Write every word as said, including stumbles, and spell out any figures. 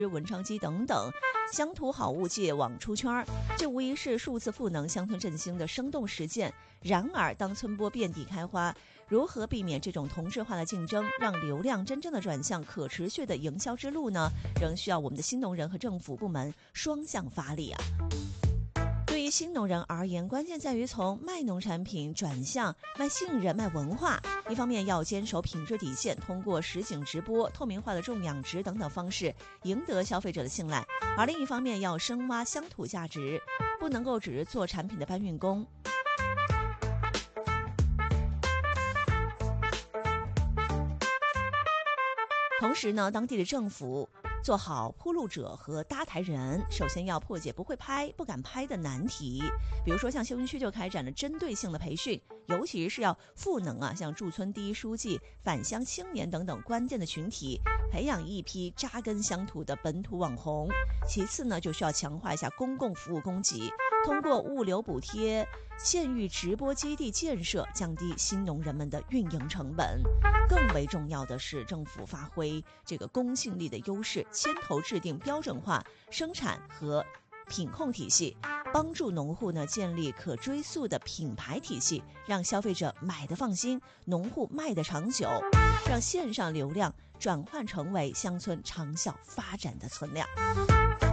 文昌鸡等等，乡土好物界网出圈，这无疑是数字赋能乡村振兴的生动实践。然而，当村播遍地开花，如何避免这种同质化的竞争，让流量真正的转向可持续的营销之路呢？仍需要我们的新农人和政府部门双向发力啊！对于新农人而言，关键在于从卖农产品转向卖信任、卖文化。一方面要坚守品质底线，通过实景直播、透明化的种养殖等等方式赢得消费者的信赖；而另一方面要深挖乡土价值，不能够只是做产品的搬运工。同时呢，当地的政府做好铺路者和搭台人，首先要破解不会拍、不敢拍的难题。比如说，像休耕区就开展了针对性的培训，尤其是要赋能啊，像驻村第一书记、返乡青年等等关键的群体，培养一批扎根乡土的本土网红。其次呢，就需要强化一下公共服务供给，通过物流补贴、县域直播基地建设，降低新农人们的运营成本。更为重要的是，政府发挥这个公信力的优势，牵头制定标准化生产和品控体系，帮助农户呢建立可追溯的品牌体系，让消费者买得放心，农户卖得长久，让线上流量转换成为乡村长效发展的存量。